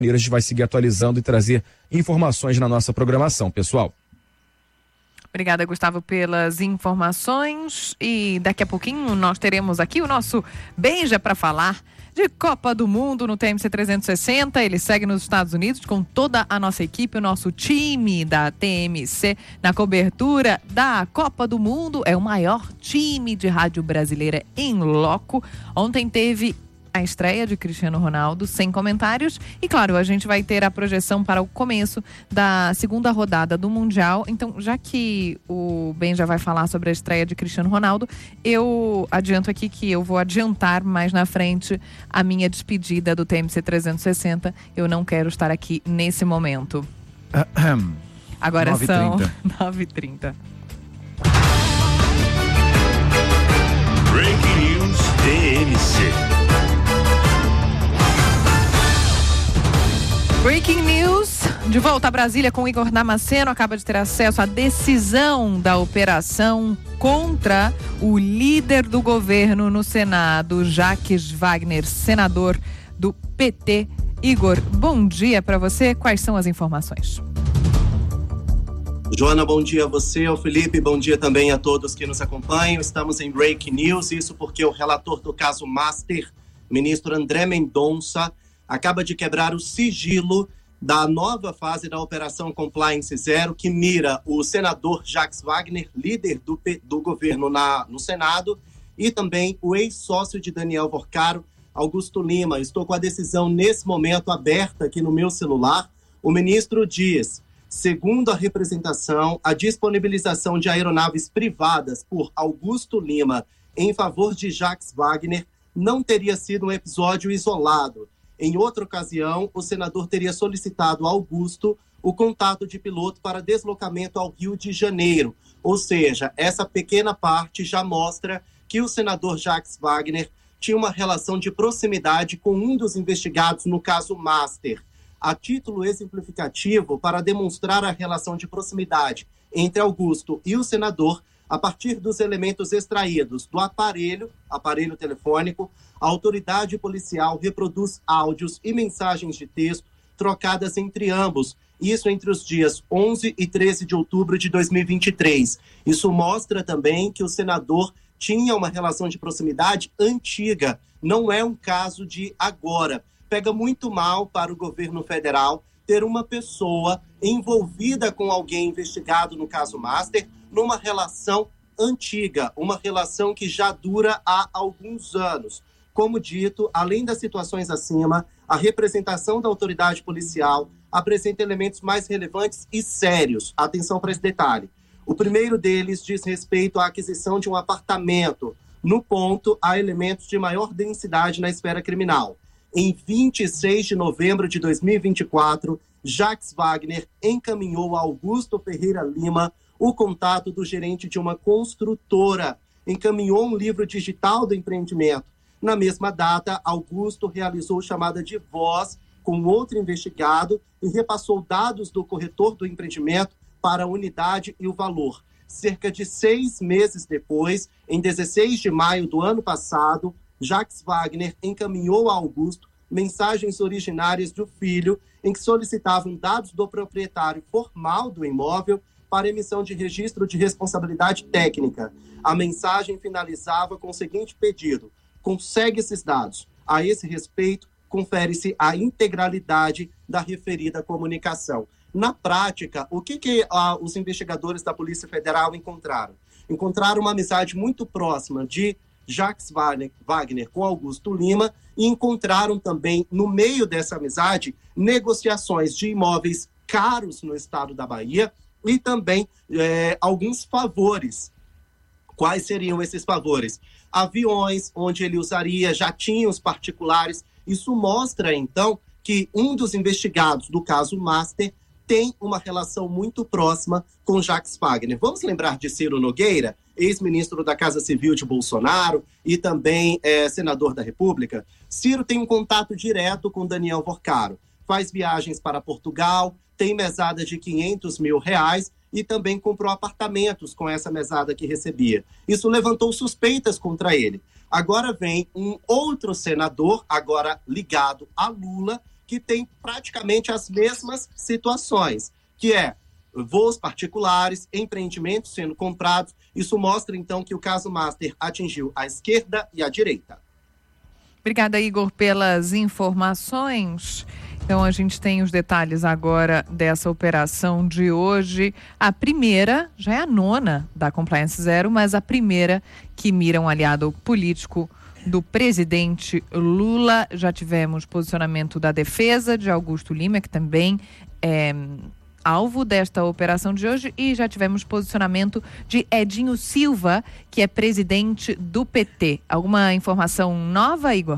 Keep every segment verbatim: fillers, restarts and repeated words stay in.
A gente vai seguir atualizando e trazer informações na nossa programação, pessoal. Obrigada, Gustavo, pelas informações. E daqui a pouquinho nós teremos aqui o nosso Beija para falar de Copa do Mundo no T M C trezentos e sessenta. Ele segue nos Estados Unidos com toda a nossa equipe, o nosso time da T M C na cobertura da Copa do Mundo. É o maior time de rádio brasileira em loco. Ontem teve a estreia de Cristiano Ronaldo, sem comentários. E claro, a gente vai ter a projeção para o começo da segunda rodada do Mundial. Então, já que o Ben já vai falar sobre a estreia de Cristiano Ronaldo, eu adianto aqui que eu vou adiantar mais na frente a minha despedida do T M C trezentos e sessenta. Eu não quero estar aqui nesse momento. Agora são nove e trinta. Breaking News T M C. Breaking News, de volta a Brasília com Igor Damasceno, acaba de ter acesso à decisão da operação contra o líder do governo no Senado, Jacques Wagner, senador do P T. Igor, bom dia para você, quais são as informações? Joana, bom dia a você, ao Felipe, bom dia também a todos que nos acompanham. Estamos em Breaking News, isso porque o relator do caso Master, ministro André Mendonça, acaba de quebrar o sigilo da nova fase da Operação Compliance Zero, que mira o senador Jacques Wagner, líder do, do governo na, no Senado, e também o ex-sócio de Daniel Vorcaro, Augusto Lima. Estou com a decisão nesse momento aberta aqui no meu celular. O ministro diz, segundo a representação, a disponibilização de aeronaves privadas por Augusto Lima em favor de Jacques Wagner não teria sido um episódio isolado. Em outra ocasião, o senador teria solicitado a Augusto o contato de piloto para deslocamento ao Rio de Janeiro. Ou seja, essa pequena parte já mostra que o senador Jacques Wagner tinha uma relação de proximidade com um dos investigados no caso Master. A título exemplificativo, para demonstrar a relação de proximidade entre Augusto e o senador, a partir dos elementos extraídos do aparelho, aparelho telefônico, a autoridade policial reproduz áudios e mensagens de texto trocadas entre ambos, isso entre os dias onze e treze de outubro de dois mil e vinte e três. Isso mostra também que o senador tinha uma relação de proximidade antiga, não é um caso de agora. Pega muito mal para o governo federal ter uma pessoa envolvida com alguém investigado no caso Master, numa relação antiga, uma relação que já dura há alguns anos. Como dito, além das situações acima, a representação da autoridade policial apresenta elementos mais relevantes e sérios. Atenção para esse detalhe. O primeiro deles diz respeito à aquisição de um apartamento. No ponto, há elementos de maior densidade na esfera criminal. Em vinte e seis de novembro de dois mil e vinte e quatro, Jacques Wagner encaminhou a Augusto Ferreira Lima o contato do gerente de uma construtora. Encaminhou um livro digital do empreendimento. Na mesma data, Augusto realizou chamada de voz com outro investigado e repassou dados do corretor do empreendimento para a unidade e o valor. Cerca de seis meses depois, em dezesseis de maio do ano passado, Jacques Wagner encaminhou a Augusto mensagens originárias do filho em que solicitavam dados do proprietário formal do imóvel para emissão de registro de responsabilidade técnica. A mensagem finalizava com o seguinte pedido: consegue esses dados. A esse respeito, confere-se a integralidade da referida comunicação. Na prática, o que, que ah, os investigadores da Polícia Federal encontraram? Encontraram uma amizade muito próxima de Jacques Wagner com Augusto Lima e encontraram também, no meio dessa amizade, negociações de imóveis caros no estado da Bahia e também é, alguns favores. Quais seriam esses favores? Aviões, onde ele usaria jatinhos particulares. Isso mostra, então, que um dos investigados do caso Master tem uma relação muito próxima com Jacques Wagner. Vamos lembrar de Ciro Nogueira, ex-ministro da Casa Civil de Bolsonaro e também é, senador da República? Ciro tem um contato direto com Daniel Vorcaro. Faz viagens para Portugal, tem mesada de quinhentos mil reais e também comprou apartamentos com essa mesada que recebia. Isso levantou suspeitas contra ele. Agora vem um outro senador, agora ligado a Lula, que tem praticamente as mesmas situações, que é voos particulares, empreendimentos sendo comprados. Isso mostra, então, que o caso Master atingiu a esquerda e a direita. Obrigada, Igor, pelas informações. Então, a gente tem os detalhes agora dessa operação de hoje. A primeira, já é a nona da Compliance Zero, mas a primeira que mira um aliado político do presidente Lula. Já tivemos posicionamento da defesa de Augusto Lima, que também é alvo desta operação de hoje, e já tivemos posicionamento de Edinho Silva, que é presidente do P T. Alguma informação nova, Igor?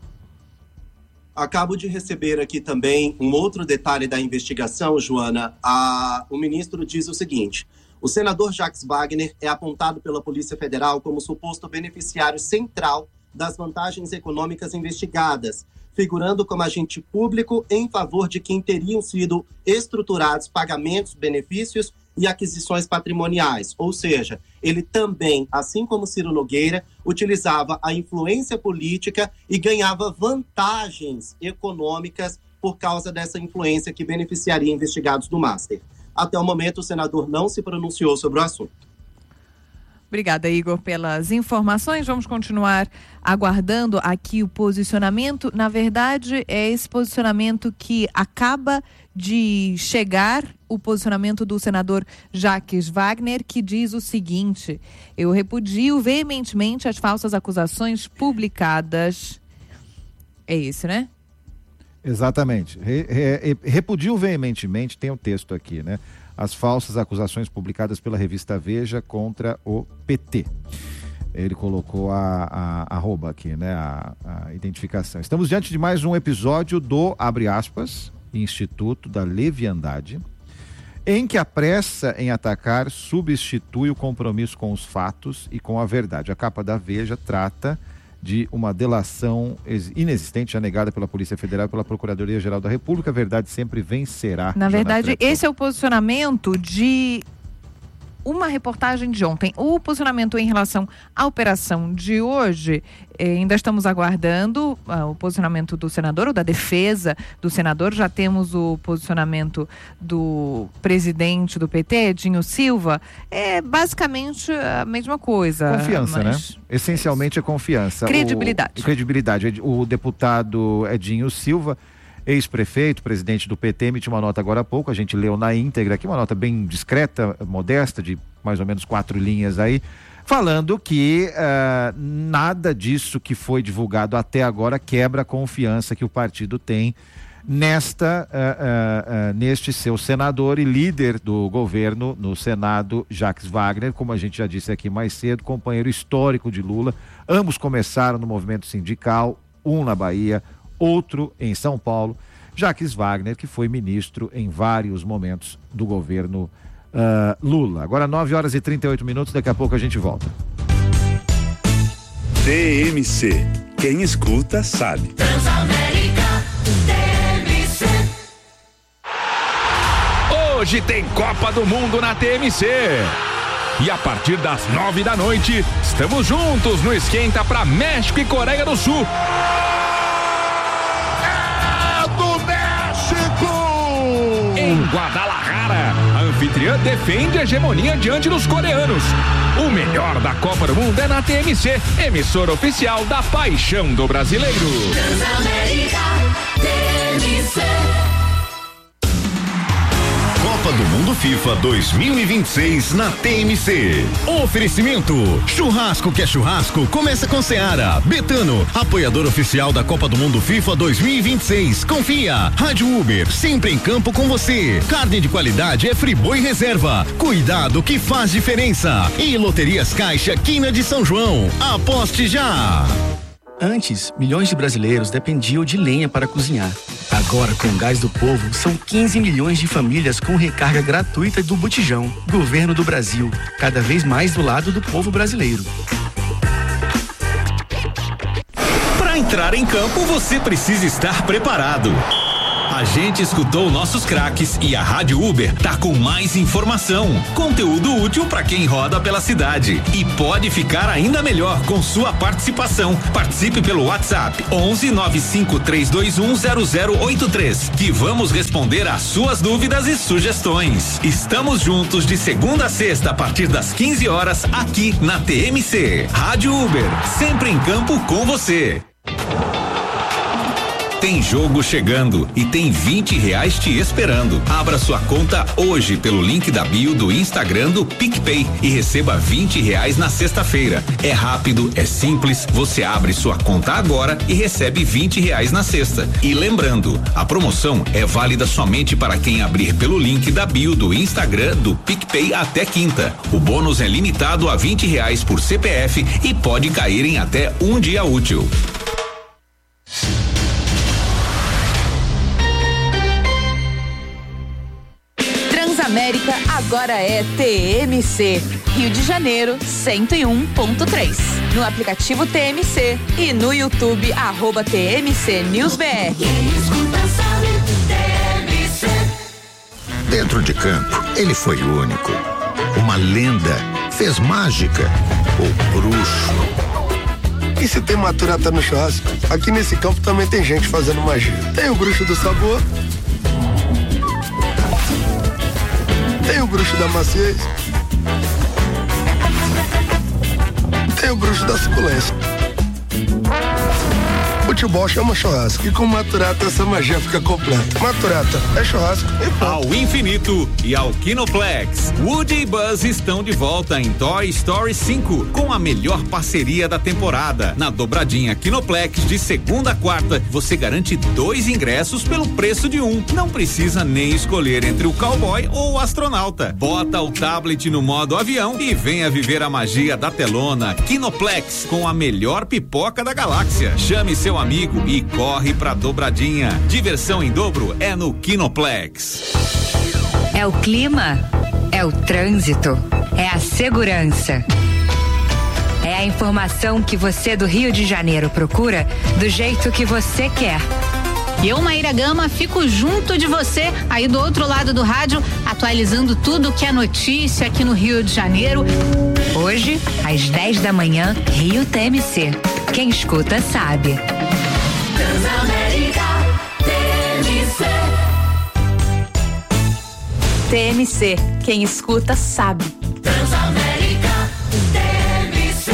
Acabo de receber aqui também um outro detalhe da investigação, Joana. A, o ministro diz o seguinte: o senador Jacques Wagner é apontado pela Polícia Federal como suposto beneficiário central das vantagens econômicas investigadas, figurando como agente público em favor de quem teriam sido estruturados pagamentos, benefícios e aquisições patrimoniais. Ou seja, ele também, assim como Ciro Nogueira, utilizava a influência política e ganhava vantagens econômicas por causa dessa influência que beneficiaria investigados do Master. Até o momento, o senador não se pronunciou sobre o assunto. Obrigada, Igor, pelas informações. Vamos continuar aguardando aqui o posicionamento. Na verdade, é esse posicionamento que acaba de chegar, o posicionamento do senador Jacques Wagner, que diz o seguinte: eu repudio veementemente as falsas acusações publicadas. É isso, né? Exatamente. Re, re, repudio veementemente, tem o um texto aqui, né? As falsas acusações publicadas pela revista Veja contra o P T. Ele colocou a, a, a arroba aqui, né? A, a identificação. Estamos diante de mais um episódio do, abre aspas, Instituto da Leviandade, em que a pressa em atacar substitui o compromisso com os fatos e com a verdade. A capa da Veja trata de uma delação inexistente, já negada pela Polícia Federal e pela Procuradoria-Geral da República. A verdade sempre vencerá. Na verdade, esse é o posicionamento de uma reportagem de ontem. O posicionamento em relação à operação de hoje, eh, ainda estamos aguardando ah, o posicionamento do senador ou da defesa do senador. Já temos o posicionamento do presidente do P T, Edinho Silva. É basicamente a mesma coisa. Confiança, mas... né? Essencialmente é confiança. Credibilidade. O, credibilidade. O deputado Edinho Silva, ex-prefeito, presidente do P T, emitiu uma nota agora há pouco, a gente leu na íntegra aqui, uma nota bem discreta, modesta, de mais ou menos quatro linhas aí, falando que uh, nada disso que foi divulgado até agora quebra a confiança que o partido tem nesta, uh, uh, uh, neste seu senador e líder do governo no Senado, Jacques Wagner, como a gente já disse aqui mais cedo, companheiro histórico de Lula. Ambos começaram no movimento sindical, um na Bahia, outro em São Paulo. Jacques Wagner, que foi ministro em vários momentos do governo uh, Lula. Agora nove horas e trinta e oito minutos, daqui a pouco a gente volta. T M C, quem escuta sabe. Transamérica, T M C. Hoje tem Copa do Mundo na T M C. E a partir das nove da noite, estamos juntos no Esquenta para México e Coreia do Sul. Em Guadalajara, a anfitriã defende a hegemonia diante dos coreanos. O melhor da Copa do Mundo é na T M C, emissora oficial da paixão do brasileiro. Transamérica, T M C. Copa do Mundo FIFA dois mil e vinte e seis na T M C. Oferecimento: churrasco que é churrasco, começa com Seara. Betano, apoiador oficial da Copa do Mundo FIFA dois mil e vinte e seis. Confia. Rádio Uber, sempre em campo com você. Carne de qualidade é Friboi Reserva. Cuidado que faz diferença. E Loterias Caixa, Quina de São João. Aposte já. Antes, milhões de brasileiros dependiam de lenha para cozinhar. Agora, com o Gás do Povo, são quinze milhões de famílias com recarga gratuita do Botijão. Governo do Brasil, cada vez mais do lado do povo brasileiro. Para entrar em campo, você precisa estar preparado. A gente escutou nossos craques e a Rádio Uber tá com mais informação, conteúdo útil para quem roda pela cidade e pode ficar ainda melhor com sua participação. Participe pelo WhatsApp onze nove cinco três dois um zero zero oito três que vamos responder às suas dúvidas e sugestões. Estamos juntos de segunda a sexta a partir das quinze horas aqui na T M C. Rádio Uber, sempre em campo com você. Tem jogo chegando e tem vinte reais te esperando. Abra sua conta hoje pelo link da bio do Instagram do PicPay e receba vinte reais na sexta-feira. É rápido, é simples, você abre sua conta agora e recebe vinte reais na sexta. E lembrando, a promoção é válida somente para quem abrir pelo link da bio do Instagram do PicPay até quinta. O bônus é limitado a vinte reais por C P F e pode cair em até um dia útil. Transamérica agora é T M C, Rio de Janeiro cento e um ponto três. No aplicativo T M C e no YouTube arroba T M C News B R. Quem escuta sabe, T M C. Dentro de campo, ele foi único. Uma lenda, fez mágica, o bruxo. E se tem maturata no churrasco, aqui nesse campo também tem gente fazendo magia. Tem o bruxo do sabor, tem o bruxo da maciez, tem o bruxo da suculência. Futebol chama churrasco e com Maturata essa magia fica completa. Maturata é churrasco e pronto. Ao infinito e ao Kinoplex, Woody e Buzz estão de volta em Toy Story cinco com a melhor parceria da temporada. Na dobradinha Kinoplex de segunda a quarta, você garante dois ingressos pelo preço de um. Não precisa nem escolher entre o cowboy ou o astronauta. Bota o tablet no modo avião e venha viver a magia da telona. Kinoplex com a melhor pipoca da galáxia. Chame seu amigo e corre pra dobradinha. Diversão em dobro é no Kinoplex. É o clima, é o trânsito, é a segurança. É a informação que você do Rio de Janeiro procura do jeito que você quer. Eu, Maíra Gama, fico junto de você aí do outro lado do rádio, atualizando tudo que é notícia aqui no Rio de Janeiro. Hoje, às dez da manhã, Rio T M C. Quem escuta sabe. Transamérica, T M C. T M C, quem escuta sabe. Transamérica, T M C.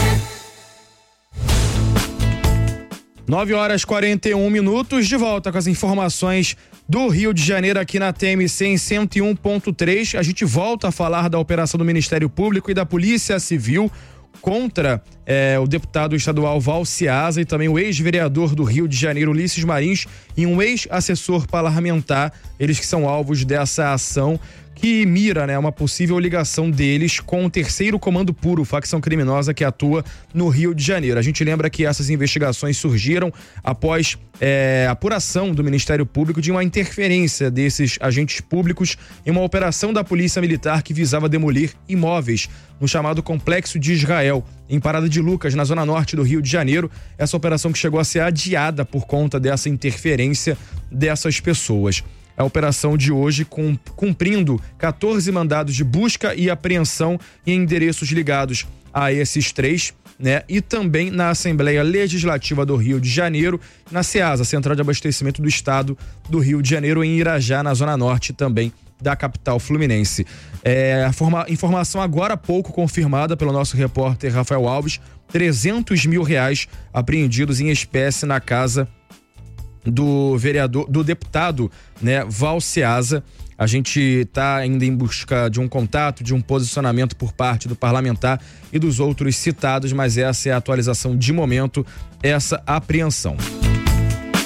nove horas e quarenta e um minutos, de volta com as informações do Rio de Janeiro aqui na T M C em cento e um ponto três. A gente volta a falar da operação do Ministério Público e da Polícia Civil contra eh, o deputado estadual Valciasa e também o ex-vereador do Rio de Janeiro, Ulisses Marins, e um ex-assessor parlamentar, eles que são alvos dessa ação que mira, né, uma possível ligação deles com o terceiro comando puro, facção criminosa que atua no Rio de Janeiro. A gente lembra que essas investigações surgiram após é, apuração do Ministério Público de uma interferência desses agentes públicos em uma operação da Polícia Militar que visava demolir imóveis no chamado Complexo de Israel, em Parada de Lucas, na zona norte do Rio de Janeiro. Essa operação que chegou a ser adiada por conta dessa interferência dessas pessoas. A operação de hoje com, cumprindo quatorze mandados de busca e apreensão em endereços ligados a esses três, né? E também na Assembleia Legislativa do Rio de Janeiro, na SEASA, Central de Abastecimento do Estado do Rio de Janeiro, em Irajá, na zona norte também da capital fluminense. É, a forma, informação agora há pouco confirmada pelo nosso repórter Rafael Alves: trezentos mil reais apreendidos em espécie na casa do vereador, do deputado, né, Valciasa. A gente está ainda em busca de um contato, de um posicionamento por parte do parlamentar e dos outros citados, mas essa é a atualização de momento, essa apreensão.